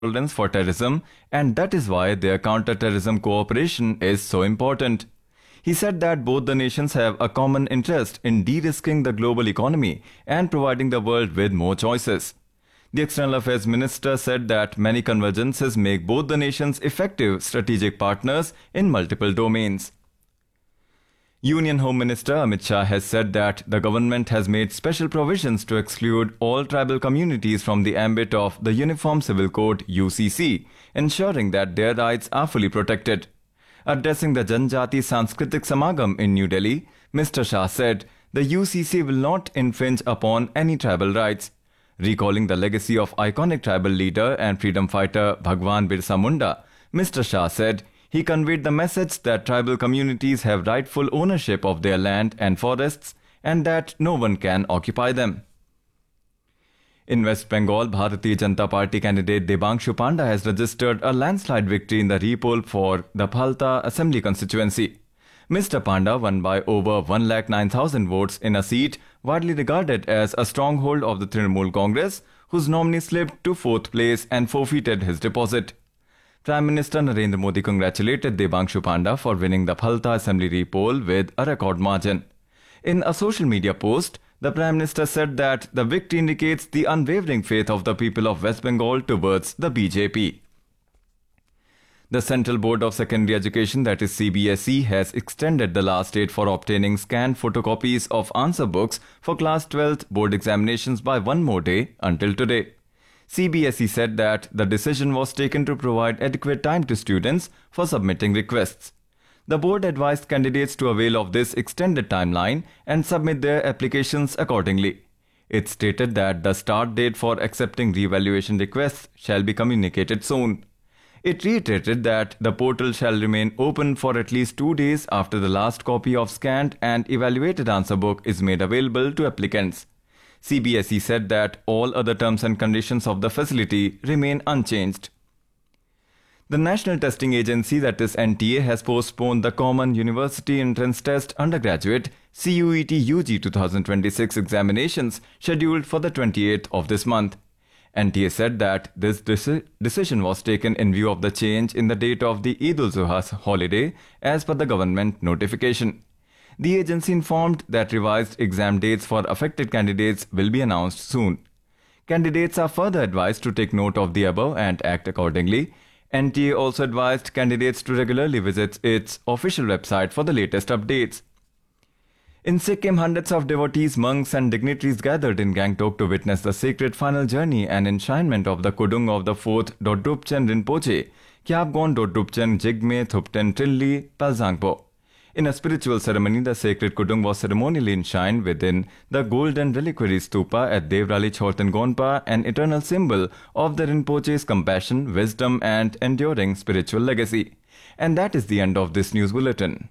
tolerance for terrorism, and that is why their counter-terrorism cooperation is so important. He said that both the nations have a common interest in de-risking the global economy and providing the world with more choices. The External Affairs Minister said that many convergences make both the nations effective strategic partners in multiple domains. Union Home Minister Amit Shah has said that the government has made special provisions to exclude all tribal communities from the ambit of the Uniform Civil Code (UCC), ensuring that their rights are fully protected. Addressing the Janjati Sanskritik Samagam in New Delhi, Mr. Shah said the UCC will not infringe upon any tribal rights. Recalling the legacy of iconic tribal leader and freedom fighter Bhagwan Birsa Munda, Mr. Shah said he conveyed the message that tribal communities have rightful ownership of their land and forests and that no one can occupy them. In West Bengal, Bharatiya Janata Party candidate Debanshu Panda has registered a landslide victory in the re-poll for the Phalta Assembly constituency. Mr. Panda won by over 109,000 votes in a seat widely regarded as a stronghold of the Trinamool Congress, whose nominee slipped to fourth place and forfeited his deposit. Prime Minister Narendra Modi congratulated Debanshu Panda for winning the Phalta Assembly re-poll with a record margin. In a social media post, the Prime Minister said that the victory indicates the unwavering faith of the people of West Bengal towards the BJP. The Central Board of Secondary Education, that is CBSE, has extended the last date for obtaining scanned photocopies of answer books for Class 12th board examinations by one more day until today. CBSE said that the decision was taken to provide adequate time to students for submitting requests. The board advised candidates to avail of this extended timeline and submit their applications accordingly. It stated that the start date for accepting re-evaluation requests shall be communicated soon. It reiterated that the portal shall remain open for at least 2 days after the last copy of scanned and evaluated answer book is made available to applicants. CBSE said that all other terms and conditions of the facility remain unchanged. The National Testing Agency, that is NTA, has postponed the Common University Entrance Test Undergraduate CUET UG 2026 examinations scheduled for the 28th of this month. NTA said that this decision was taken in view of the change in the date of the Eid-ul-Zuha holiday as per the government notification. The agency informed that revised exam dates for affected candidates will be announced soon. Candidates are further advised to take note of the above and act accordingly. NTA also advised candidates to regularly visit its official website for the latest updates. In Sikkim, hundreds of devotees, monks and dignitaries gathered in Gangtok to witness the sacred final journey and enshrinement of the Kudung of the 4th Dodrupchen Rinpoche, Kyabgon Dodrupchen Jigme Thupten Trilli Palzangpo. In a spiritual ceremony, the sacred Kudung was ceremonially enshrined within the golden reliquary stupa at Devrali Chorten Gonpa, an eternal symbol of the Rinpoche's compassion, wisdom and enduring spiritual legacy. And that is the end of this news bulletin.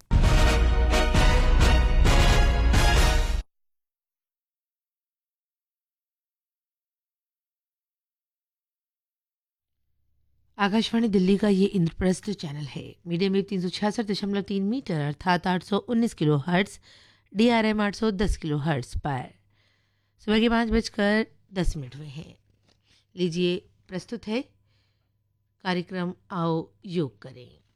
Akashvani Delhi का ये Indraprastha channel है। Medium wave 366.3 metre अर्थात 819 kilo hertz, DRM 810 kilo hertz पर सुबह के 5:10 हुए हैं। लीजिए प्रस्तुत है कार्यक्रम आओ योग करें।